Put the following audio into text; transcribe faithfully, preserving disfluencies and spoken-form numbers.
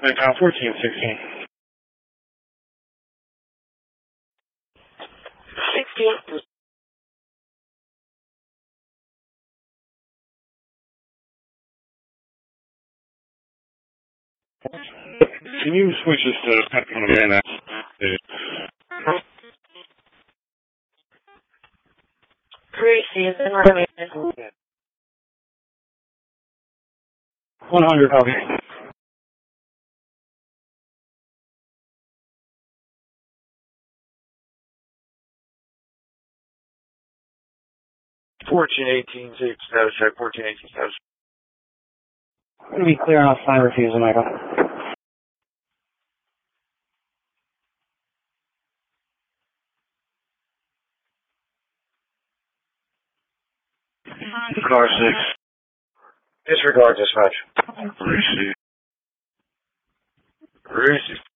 Uh, fourteen sixteen. sixteen. Can you switch this to Pepsi again? Preseason remaining. one hundred, okay. fourteen eighteen, six, status check, fourteen eighteen, status. I'm going to be clear off sign refusal, Michael. Car six. Disregard dispatch. Receive. Receive.